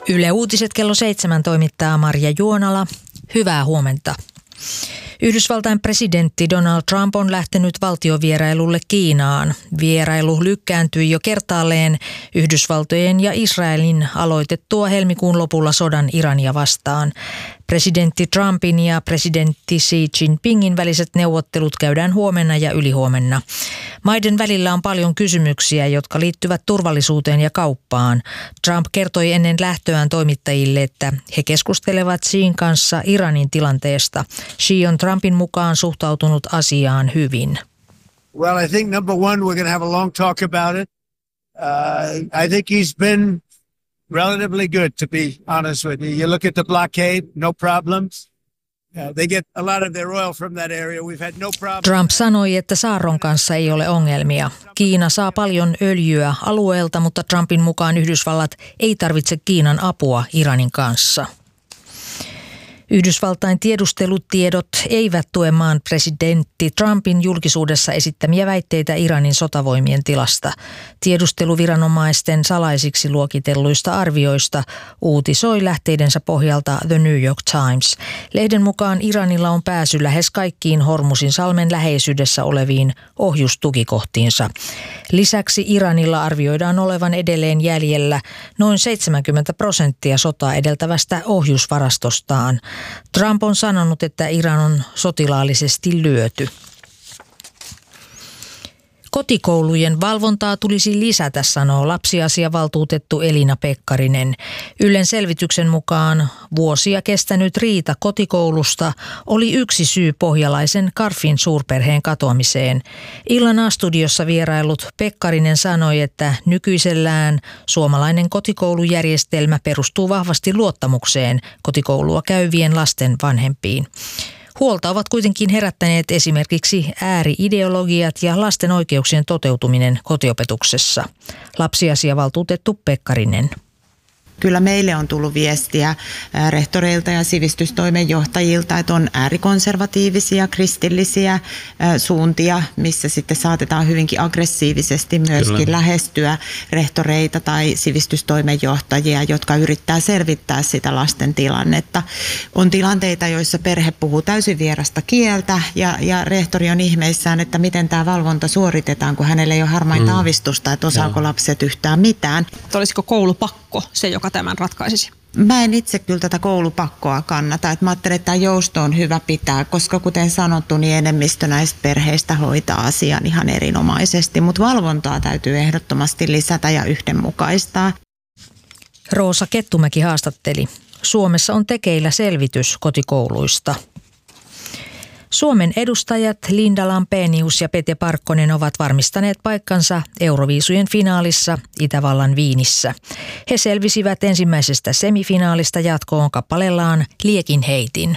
Yle Uutiset kello 7 toimittaa Marja Juonala. Hyvää huomenta. Yhdysvaltain presidentti Donald Trump on lähtenyt valtiovierailulle Kiinaan. Vierailu lykkääntyi jo kertaalleen Yhdysvaltojen ja Israelin aloitettua helmikuun lopulla sodan Irania vastaan. Presidentti Trumpin ja presidentti Xi Jinpingin väliset neuvottelut käydään huomenna ja ylihuomenna. Maiden välillä on paljon kysymyksiä, jotka liittyvät turvallisuuteen ja kauppaan. Trump kertoi ennen lähtöään toimittajille, että he keskustelevat Xin kanssa Iranin tilanteesta. Xi on Trumpin mukaan suhtautunut asiaan hyvin. Well, I think number one, we're going to have a long talk about it. I think he's been relatively good, to be honest with you. You look at the blockade, no problems. They get a lot of their oil from that area. We've had no problems. Trump sanoi, että saarron kanssa ei ole ongelmia. Kiina saa paljon öljyä alueelta, mutta Trumpin mukaan Yhdysvallat ei tarvitse Kiinan apua Iranin kanssa. Yhdysvaltain tiedustelutiedot eivät tue maan presidentti Trumpin julkisuudessa esittämiä väitteitä Iranin sotavoimien tilasta. Tiedusteluviranomaisten salaisiksi luokitelluista arvioista uutisoi lähteidensä pohjalta The New York Times. Lehden mukaan Iranilla on pääsy lähes kaikkiin Hormuzin salmen läheisyydessä oleviin ohjustukikohtiinsa. Lisäksi Iranilla arvioidaan olevan edelleen jäljellä noin 70% sotaa edeltävästä ohjusvarastostaan. Trump on sanonut, että Iran on sotilaallisesti lyöty. Kotikoulujen valvontaa tulisi lisätä, sanoo lapsiasiavaltuutettu Elina Pekkarinen. Ylen selvityksen mukaan vuosia kestänyt riita kotikoulusta oli yksi syy pohjalaisen Karfin suurperheen katoamiseen. Illan A-studiossa vierailut Pekkarinen sanoi, että nykyisellään suomalainen kotikoulujärjestelmä perustuu vahvasti luottamukseen kotikoulua käyvien lasten vanhempiin. Huolta ovat kuitenkin herättäneet esimerkiksi ääri-ideologiat ja lasten oikeuksien toteutuminen kotiopetuksessa. Lapsiasiavaltuutettu Pekkarinen. Kyllä meille on tullut viestiä rehtoreilta ja sivistystoimenjohtajilta, että on äärikonservatiivisia, kristillisiä suuntia, missä sitten saatetaan hyvinkin aggressiivisesti myöskin lähestyä rehtoreita tai sivistystoimenjohtajia, jotka yrittää selvittää sitä lasten tilannetta. On tilanteita, joissa perhe puhuu täysin vierasta kieltä ja rehtori on ihmeissään, että miten tämä valvonta suoritetaan, kun hänellä ei ole harmainta aavistusta, että osaako lapset yhtään mitään. Olisiko koulupakko se, joka tämän ratkaisisi? Mä en itse kyllä tätä koulupakkoa kannata. Mä ajattelen, että tämä jousto on hyvä pitää, koska kuten sanottu, niin enemmistö näistä perheistä hoitaa asian ihan erinomaisesti. Mutta valvontaa täytyy ehdottomasti lisätä ja yhdenmukaistaa. Roosa Kettumäki haastatteli. Suomessa on tekeillä selvitys kotikouluista. Suomen edustajat Linda Lampenius ja Pete Parkkonen ovat varmistaneet paikkansa Euroviisujen finaalissa Itävallan Viinissä. He selvisivät ensimmäisestä semifinaalista jatkoon kappaleellaan Liekin heitin.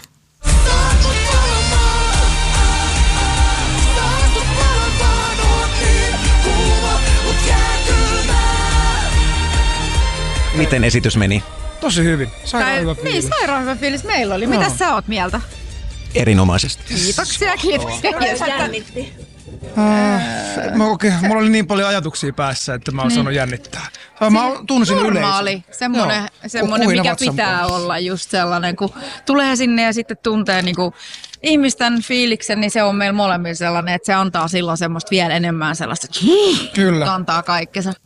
Miten esitys meni? Tosi hyvin. Sairaan hyvä fiilis. Niin, sairaan hyvä fiilis meillä oli. Mitäs sä oot mieltä? Erinomaisesti. Kiitoksia. Jännitti. Mulla oli niin paljon ajatuksia päässä, että mä oon saanut jännittää. Mä tunsin yleisön. Normaali, semmoinen mikä pitää olla just sellainen, kun tulee sinne ja sitten tuntee niinku ihmisten fiiliksen, niin se on meillä molemmilla sellainen, että se antaa silloin semmoista vielä enemmän sellaista, Kyllä. Antaa kaikkensa.